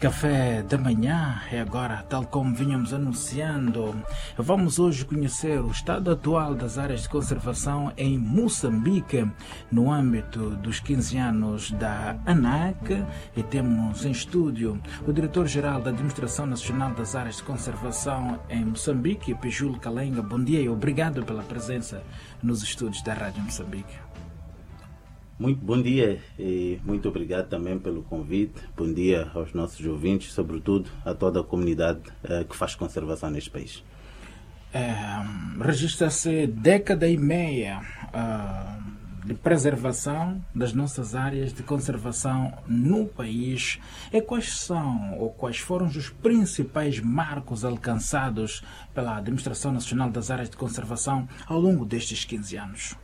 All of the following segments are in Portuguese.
Café da manhã é agora, tal como vínhamos anunciando. Vamos hoje conhecer o estado atual das áreas de conservação em Moçambique, no âmbito dos 15 anos da ANAC, e temos em estúdio o diretor-geral da Administração Nacional das Áreas de Conservação em Moçambique, Pejulo Kalenga. Bom dia e obrigado pela presença nos estúdios da Rádio Moçambique. Muito bom dia e muito obrigado também pelo convite. Bom dia aos nossos ouvintes, sobretudo a toda a comunidade que faz conservação neste país. Registra-se década e meia de preservação das nossas áreas de conservação no país. E quais são ou quais foram os principais marcos alcançados pela Administração Nacional das Áreas de Conservação ao longo destes 15 anos?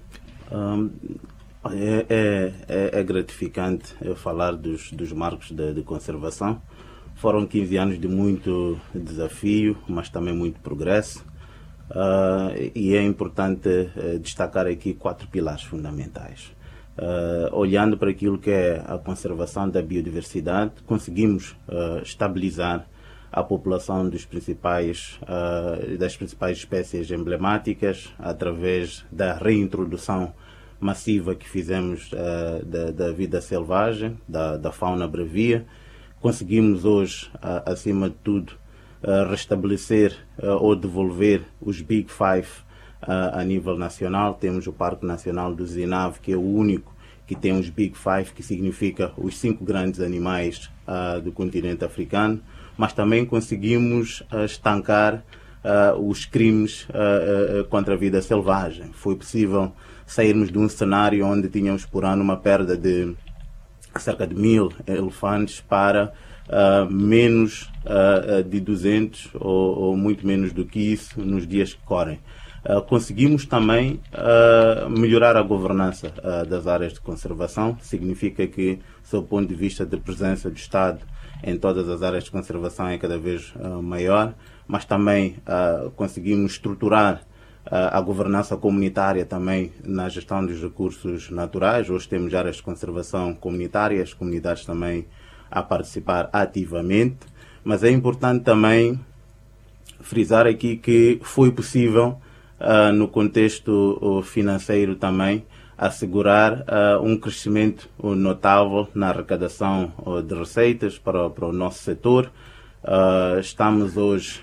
É gratificante falar dos marcos de conservação. Foram 15 anos de muito desafio, mas também muito progresso. E é importante destacar aqui 4 pilares fundamentais. Olhando para aquilo que é a conservação da biodiversidade, conseguimos estabilizar a população das principais espécies emblemáticas através da reintrodução massiva que fizemos da vida selvagem, da fauna bravia. Conseguimos hoje, acima de tudo, restabelecer ou devolver os Big Five a nível nacional. Temos o Parque Nacional do Zinave, que é o único que tem os Big Five, que significa os 5 grandes animais do continente africano, mas também conseguimos estancar os crimes contra a vida selvagem. Foi possível sairmos de um cenário onde tínhamos por ano uma perda de cerca de 1000 elefantes para menos de 200 ou muito menos do que isso nos dias que correm. Conseguimos também melhorar a governança das áreas de conservação. Significa que, sob o ponto de vista de presença do Estado em todas as áreas de conservação, é cada vez maior, mas também conseguimos estruturar a governança comunitária também na gestão dos recursos naturais. Hoje temos áreas de conservação comunitárias, as comunidades também a participar ativamente, mas é importante também frisar aqui que foi possível, no contexto financeiro também, assegurar um crescimento notável na arrecadação de receitas para o nosso setor. Estamos hoje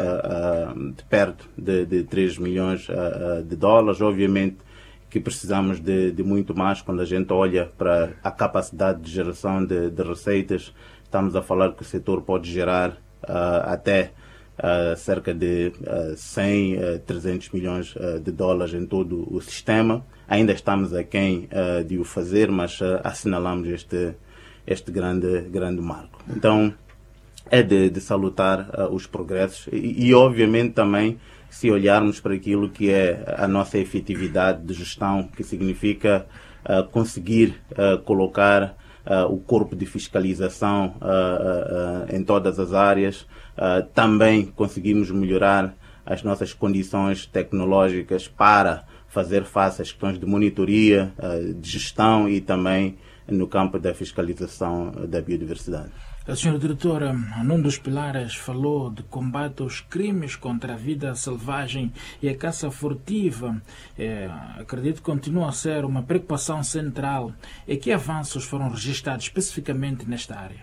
de perto de 3 milhões de dólares. Obviamente que precisamos de muito mais. Quando a gente olha para a capacidade de geração de receitas, estamos a falar que o setor pode gerar até cerca de 100, 300 milhões de dólares em todo o sistema. Ainda estamos aquém de o fazer, mas assinalamos este grande marco. Então, é de salutar os progressos e, obviamente, também se olharmos para aquilo que é a nossa efetividade de gestão, que significa conseguir colocar o corpo de fiscalização em todas as áreas. Também conseguimos melhorar as nossas condições tecnológicas para fazer face às questões de monitoria, de gestão e também no campo da fiscalização da biodiversidade. A senhora diretora, num dos pilares, falou de combate aos crimes contra a vida selvagem e a caça furtiva. Acredito que continua a ser uma preocupação central. E que avanços foram registrados especificamente nesta área?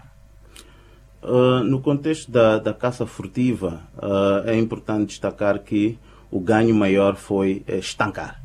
No contexto da caça furtiva, é importante destacar que o ganho maior foi estancar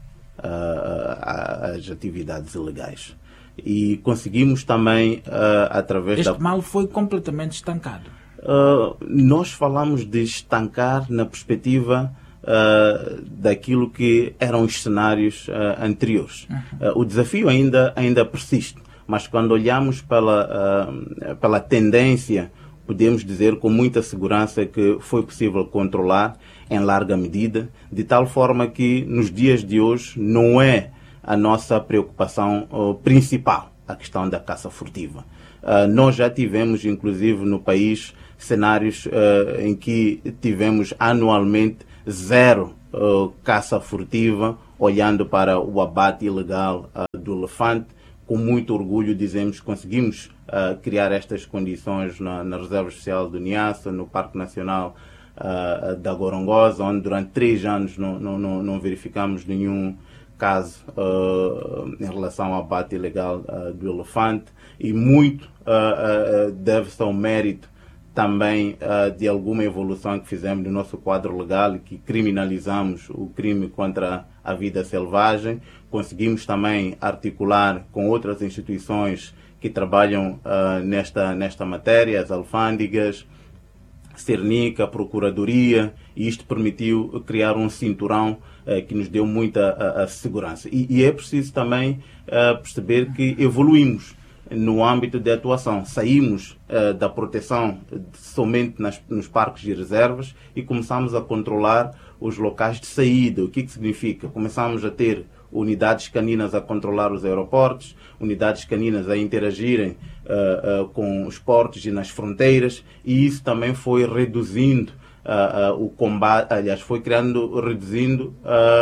as atividades ilegais. E conseguimos também, através Este mal foi completamente estancado. Nós falamos de estancar na perspectiva daquilo que eram os cenários anteriores. O desafio ainda persiste, mas quando olhamos pela tendência, podemos dizer com muita segurança que foi possível controlar em larga medida, de tal forma que nos dias de hoje não é a nossa preocupação principal, a questão da caça furtiva. Nós já tivemos, inclusive, no país, cenários em que tivemos anualmente 0 caça furtiva, olhando para o abate ilegal do elefante, com muito orgulho dizemos que conseguimos criar estas condições na Reserva Especial do Niassa, no Parque Nacional da Gorongosa, onde durante 3 anos não verificamos nenhum caso em relação ao abate ilegal do elefante, e muito deve-se ao mérito também de alguma evolução que fizemos no nosso quadro legal, que criminalizamos o crime contra a vida selvagem. Conseguimos também articular com outras instituições que trabalham nesta matéria, as alfândegas, Cernica, Procuradoria, e isto permitiu criar um cinturão que nos deu muita segurança. E é preciso também perceber que evoluímos no âmbito de atuação. Saímos da proteção somente nos parques e reservas e começamos a controlar os locais de saída. O que significa? Começamos a ter unidades caninas a controlar os aeroportos, unidades caninas a interagirem com os portos e nas fronteiras, e isso também foi reduzindo o combate, aliás, reduzindo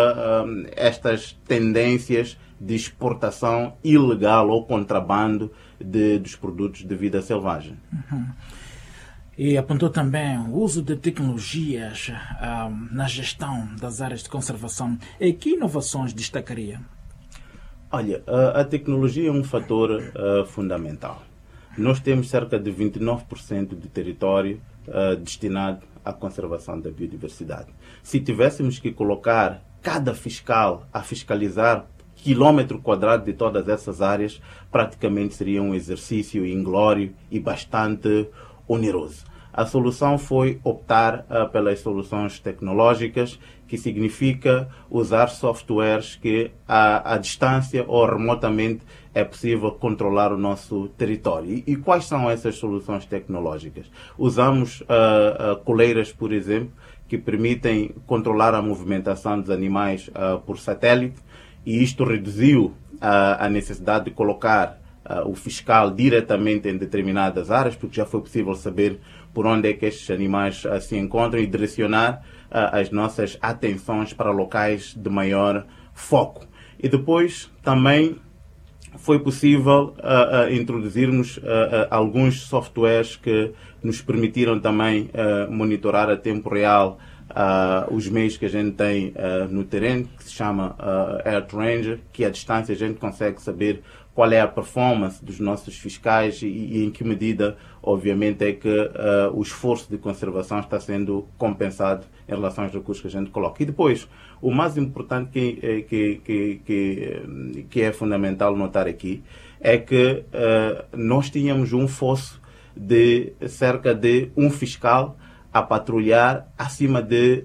estas tendências de exportação ilegal ou contrabando dos produtos de vida selvagem. Uhum. E apontou também o uso de tecnologias na gestão das áreas de conservação. E que inovações destacaria? Olha, a tecnologia é um fator fundamental. Nós temos cerca de 29% do território destinado à conservação da biodiversidade. Se tivéssemos que colocar cada fiscal a fiscalizar quilômetro quadrado de todas essas áreas, praticamente seria um exercício inglório e bastante oneroso. A solução foi optar pelas soluções tecnológicas, que significa usar softwares que à distância ou remotamente é possível controlar o nosso território. E quais são essas soluções tecnológicas? Usamos coleiras, por exemplo, que permitem controlar a movimentação dos animais por satélite, e isto reduziu a necessidade de colocar o fiscal diretamente em determinadas áreas, porque já foi possível saber por onde é que estes animais se encontram e direcionar as nossas atenções para locais de maior foco. E depois também foi possível introduzirmos alguns softwares que nos permitiram também monitorar a tempo real os meios que a gente tem no terreno, que se chama Earth Ranger, que à distância a gente consegue saber qual é a performance dos nossos fiscais e em que medida, obviamente, é que o esforço de conservação está sendo compensado em relação aos recursos que a gente coloca. E depois, o mais importante que é fundamental notar aqui é que nós tínhamos um fosso de cerca de um fiscal a patrulhar acima de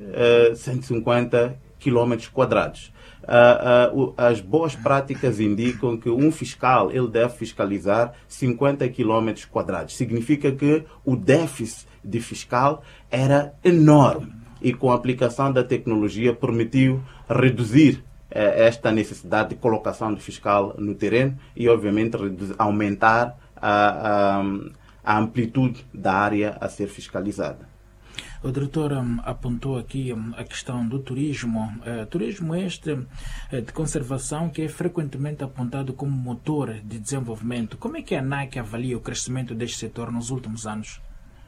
150 quilômetros quadrados. As boas práticas indicam que um fiscal ele deve fiscalizar 50 quilômetros quadrados. Significa que o déficit de fiscal era enorme, e com a aplicação da tecnologia permitiu reduzir esta necessidade de colocação de fiscal no terreno e, obviamente, aumentar a amplitude da área a ser fiscalizada. O diretor apontou aqui a questão do turismo. Turismo este de conservação que é frequentemente apontado como motor de desenvolvimento. Como é que a ANAC avalia o crescimento deste setor nos últimos anos?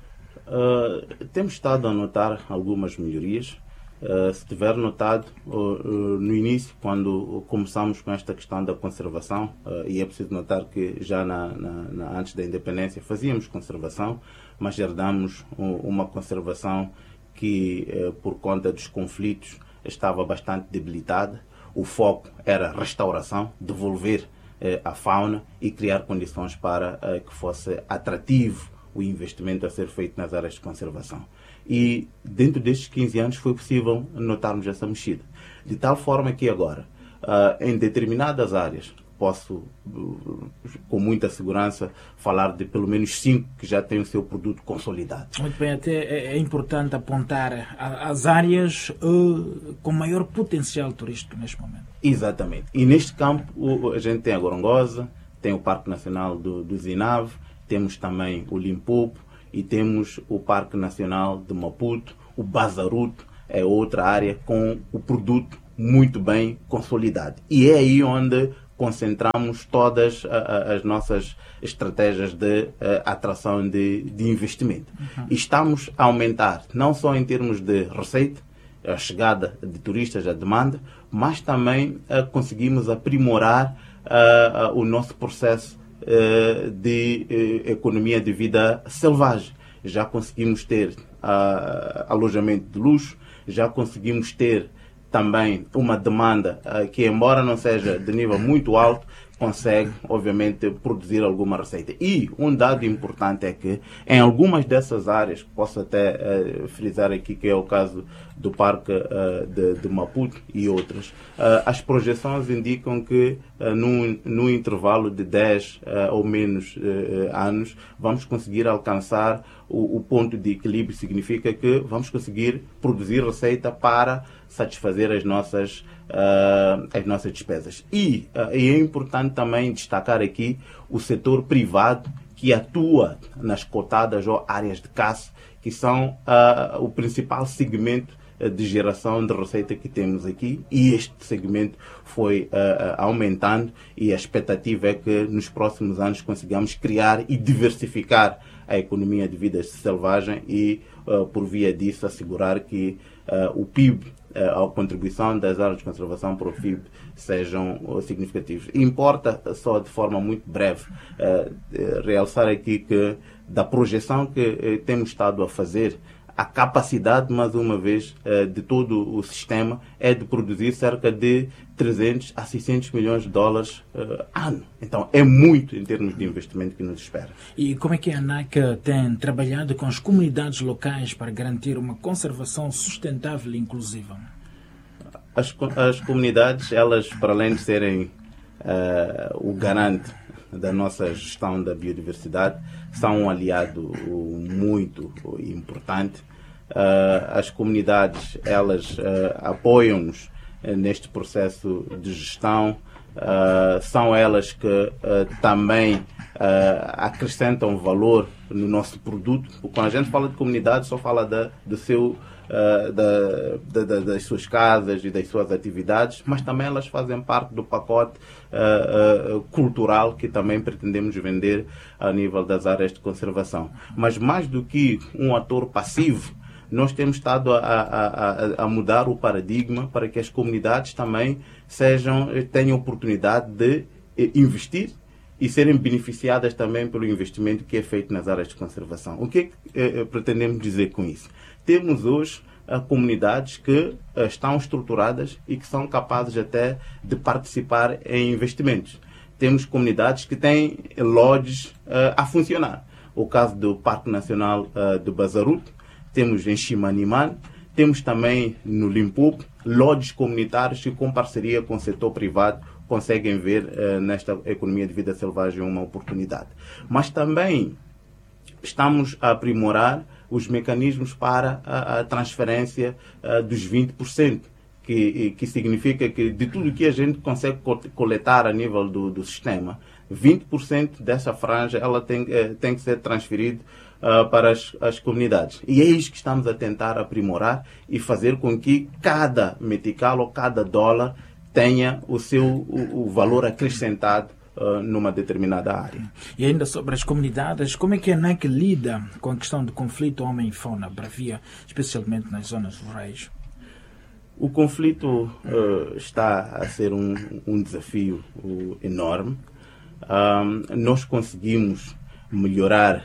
Temos estado a notar algumas melhorias. Se tiver notado, no início, quando começamos com esta questão da conservação, e é preciso notar que já antes da independência fazíamos conservação, mas herdamos uma conservação que, por conta dos conflitos, estava bastante debilitada. O foco era restauração, devolver a fauna e criar condições para que fosse atrativo o investimento a ser feito nas áreas de conservação. E dentro destes 15 anos foi possível notarmos essa mexida. De tal forma que agora, em determinadas áreas, posso com muita segurança falar de pelo menos 5 que já têm o seu produto consolidado. Muito bem, até é importante apontar as áreas com maior potencial turístico neste momento. Exatamente. E neste campo a gente tem a Gorongosa, tem o Parque Nacional do Zinave, temos também o Limpopo e temos o Parque Nacional de Maputo. O Bazaruto é outra área com o produto muito bem consolidado. E é aí onde concentramos todas as nossas estratégias de atração de investimento. E estamos a aumentar, não só em termos de receita, a chegada de turistas, a demanda, mas também conseguimos aprimorar o nosso processo de economia de vida selvagem. Já conseguimos ter alojamento de luxo, já conseguimos ter também uma demanda que, embora não seja de nível muito alto, consegue, obviamente, produzir alguma receita. E um dado importante é que, em algumas dessas áreas, posso até frisar aqui, que é o caso do Parque de Maputo e outras, as projeções indicam que, num intervalo de 10 ou menos anos, vamos conseguir alcançar o ponto de equilíbrio. Significa que vamos conseguir produzir receita para satisfazer as nossas despesas. E é importante também destacar aqui o setor privado, que atua nas cotadas ou áreas de caça, que são o principal segmento de geração de receita que temos aqui, e este segmento foi aumentando, e a expectativa é que nos próximos anos consigamos criar e diversificar a economia de vida selvagem e, por via disso, assegurar que o PIB, a contribuição das áreas de conservação para o PIB sejam significativos. Importa, só de forma muito breve, realçar aqui que, da projeção que temos estado a fazer, a capacidade, mais uma vez, de todo o sistema é de produzir cerca de 300 a 600 milhões de dólares ano. Então, é muito em termos de investimento que nos espera. E como é que a ANAC tem trabalhado com as comunidades locais para garantir uma conservação sustentável e inclusiva? As comunidades, elas, para além de serem o garante da nossa gestão da biodiversidade, são um aliado muito importante. As comunidades, elas apoiam-nos neste processo de gestão. São elas que também acrescentam valor no nosso produto. Quando a gente fala de comunidade, só fala das suas casas e das suas atividades, mas também elas fazem parte do pacote cultural que também pretendemos vender a nível das áreas de conservação. Mas mais do que um ator passivo, nós temos estado a mudar o paradigma para que as comunidades também tenham oportunidade de investir e serem beneficiadas também pelo investimento que é feito nas áreas de conservação. O que pretendemos dizer com isso? Temos hoje comunidades que estão estruturadas e que são capazes até de participar em investimentos. Temos comunidades que têm lodges a funcionar. O caso do Parque Nacional do Bazaruto, temos em Chimanimane, temos também no Limpopo lodges comunitários que, com parceria com o setor privado, conseguem ver nesta economia de vida selvagem uma oportunidade. Mas também estamos a aprimorar os mecanismos para a transferência dos 20%, que significa que de tudo que a gente consegue coletar a nível do sistema, 20% dessa franja ela tem que ser transferido para as comunidades. E é isso que estamos a tentar aprimorar e fazer com que cada metical ou cada dólar tenha o valor acrescentado numa determinada área. E ainda sobre as comunidades, como é que a ANAC lida com a questão do conflito homem-fauna bravia, especialmente nas zonas rurais? O conflito está a ser um desafio enorme. Nós conseguimos melhorar,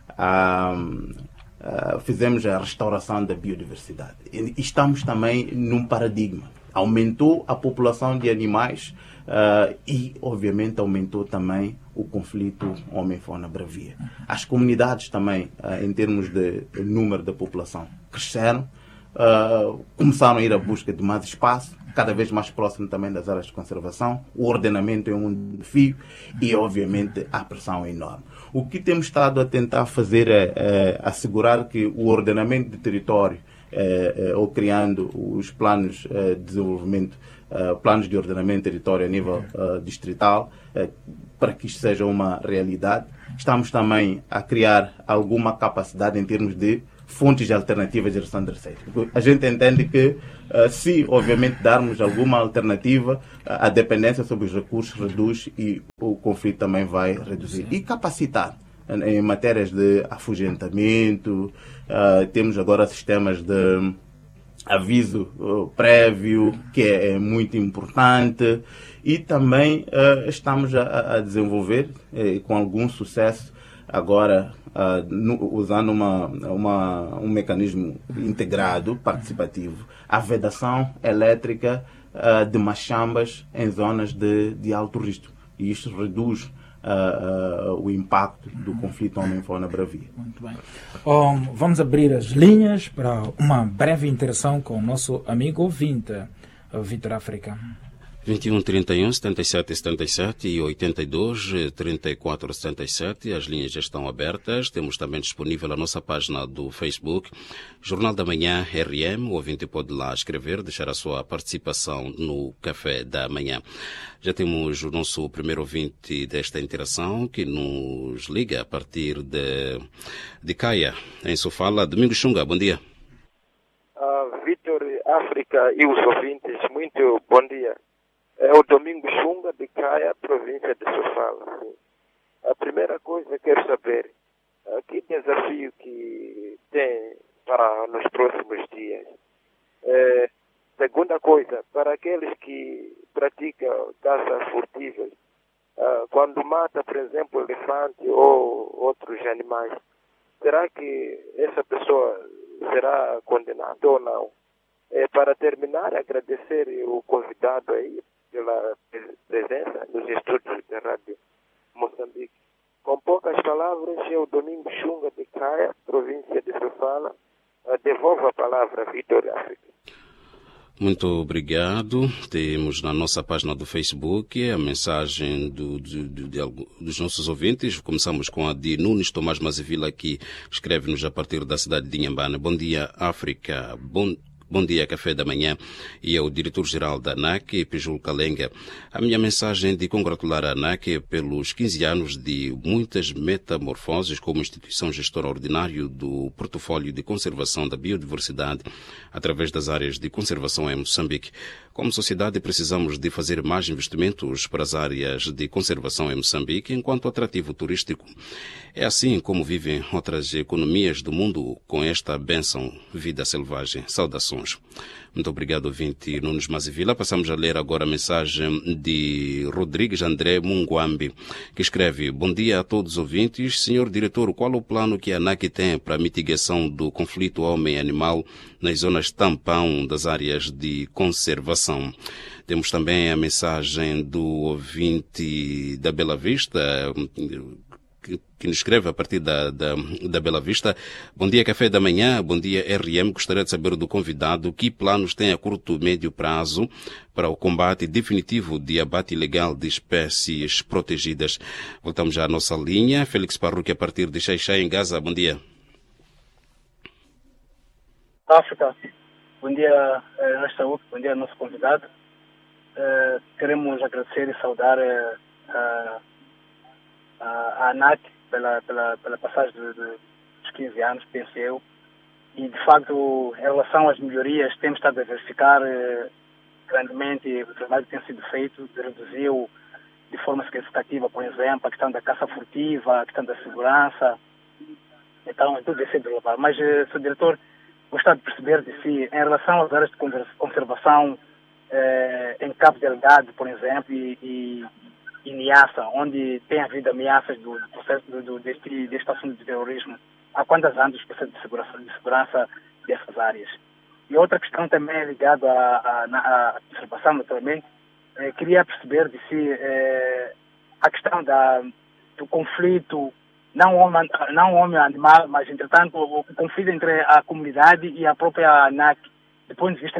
fizemos a restauração da biodiversidade. E estamos também num paradigma. Aumentou a população de animais e, obviamente, aumentou também o conflito homem-fauna bravia. As comunidades também, em termos de número da população, cresceram, começaram a ir à busca de mais espaço, cada vez mais próximo também das áreas de conservação. O ordenamento é um desafio e, obviamente, a pressão é enorme. O que temos estado a tentar fazer é assegurar que o ordenamento de território, ou criando os planos de desenvolvimento, planos de ordenamento de território a nível distrital, para que isto seja uma realidade. Estamos também a criar alguma capacidade em termos de fontes alternativas de geração de receita. A gente entende que, se obviamente darmos alguma alternativa, a dependência sobre os recursos reduz e o conflito também vai reduzir. E capacitar em matérias de afugentamento, temos agora sistemas de aviso prévio, que é muito importante, e também estamos a desenvolver com algum sucesso agora usando um mecanismo integrado, participativo, a vedação elétrica de machambas em zonas de alto risco. E isto reduz o impacto do conflito homem-fauna-bravia. Muito bem. Vamos abrir as linhas para uma breve interação com o nosso amigo ouvinte, Vitor África. 21 31 77 77 e 82 34 77. As linhas já estão abertas. Temos também disponível a nossa página do Facebook, Jornal da Manhã RM. O ouvinte pode lá escrever, deixar a sua participação no Café da Manhã. Já temos o nosso primeiro ouvinte desta interação, que nos liga a partir de Caia, em Sofala. Domingos Xunga, bom dia. Vitor África e os ouvintes, muito bom dia. É o Domingos Xunga de Caia, província de Sofala. A primeira coisa que quero saber, que desafio que tem para nos próximos dias. Segunda coisa, para aqueles que praticam caça furtiva, quando mata, por exemplo, elefante ou outros animais, será que essa pessoa será condenada ou não? Para terminar, agradecer o convidado aí pela presença nos estúdios da Rádio Moçambique. Com poucas palavras, eu, Domingos Xunga de Caia, província de Sofala, devolvo a palavra a Vitor África. Muito obrigado. Temos na nossa página do Facebook a mensagem dos nossos ouvintes. Começamos com a de Nunes Tomás Mazivila, que escreve-nos a partir da cidade de Inhambane. Bom dia, África. Bom dia, Café da Manhã, e é o diretor-geral da ANAC, Pijul Kalenga. A minha mensagem de congratular a ANAC pelos 15 anos de muitas metamorfoses como instituição gestora ordinária do portfólio de conservação da biodiversidade através das áreas de conservação em Moçambique. Como sociedade, precisamos de fazer mais investimentos para as áreas de conservação em Moçambique enquanto atrativo turístico. É assim como vivem outras economias do mundo com esta bênção vida selvagem. Saudações. Muito obrigado, ouvinte Nunes Mazivila. Passamos a ler agora a mensagem de Rodrigues André Munguambi, que escreve: bom dia a todos os ouvintes. Senhor diretor, qual o plano que a ANAC tem para a mitigação do conflito homem-animal nas zonas tampão das áreas de conservação? Temos também a mensagem do ouvinte da Bela Vista, que nos escreve a partir da Bela Vista. Bom dia, Café da Manhã. Bom dia, RM. Gostaria de saber do convidado que planos tem a curto e médio prazo para o combate definitivo de abate ilegal de espécies protegidas. Voltamos já à nossa linha. Félix Parruque, a partir de Xaixai, em Gaza. Bom dia. África. Bom dia, Saúde. Bom dia, nosso convidado. Queremos agradecer e saudar a ANAC pela passagem dos 15 anos, penso eu, e de facto, em relação às melhorias, temos estado a verificar grandemente o trabalho que tem sido feito, reduziu de forma significativa, por exemplo, a questão da caça furtiva, a questão da segurança, então tudo isso é de levar. Mas, Sr. Diretor, gostaria de perceber de si, em relação às áreas de conservação em Cabo Delgado, por exemplo, e Niassa, onde tem havido ameaças do processo deste assunto de terrorismo, há quantos anos o processo de segurança dessas áreas? E outra questão também ligada à conservação, naturalmente, queria perceber de si a questão do conflito, não homem-animal, mas, entretanto, o conflito entre a comunidade e a própria ANAC, do ponto de vista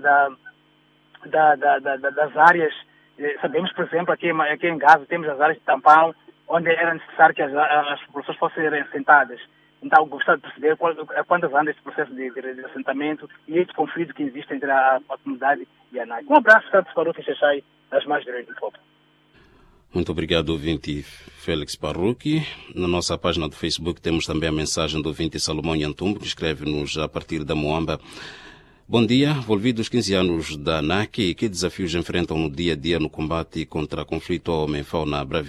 das áreas. Sabemos, por exemplo, aqui em Gaza temos as áreas de tampão, onde era necessário que as populações fossem assentadas. Então, gostaria de perceber quantas anos este processo de assentamento e este conflito que existe entre a comunidade e a ANAC. Um abraço, Santos Faruque Xaxai, das mais direitas do povo. Muito obrigado, ouvinte Félix Parrucchi. Na nossa página do Facebook temos também a mensagem do ouvinte Salomão Nhantumbo, que escreve-nos a partir da Moamba. Bom dia, envolvidos 15 anos da ANAC, que desafios enfrentam no dia a dia no combate contra conflito homem-fauna